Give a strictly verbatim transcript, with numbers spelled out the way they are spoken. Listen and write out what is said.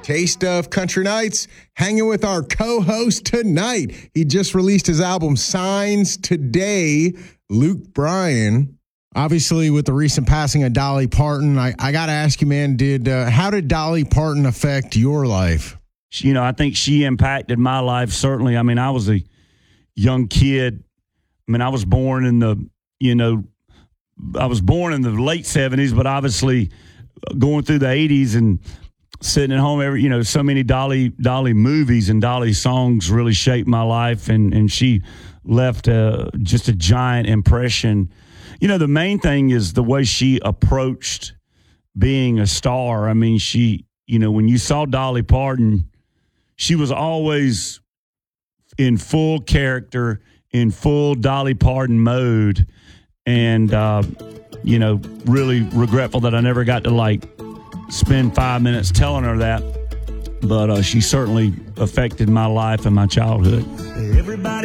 Taste of Country Nights, hanging with our co-host tonight. He just released his album Signs today, Luke Bryan. Obviously, with the recent passing of Dolly Parton, I, I got to ask you, man, did uh, how did Dolly Parton affect your life? You know, I think she impacted my life, certainly. I mean, I was a young kid. I mean, I was born in the, you know, I was born in the late seventies, but obviously going through the eighties and sitting at home, every you know, so many Dolly Dolly movies and Dolly songs really shaped my life, and, and she left a, just a giant impression. You know, the main thing is the way she approached being a star. I mean, she, you know, when you saw Dolly Parton, she was always in full character, in full Dolly Parton mode, and, uh, you know, really regretful that I never got to, like, spend five minutes telling her that, but uh, she certainly affected my life and my childhood. Everybody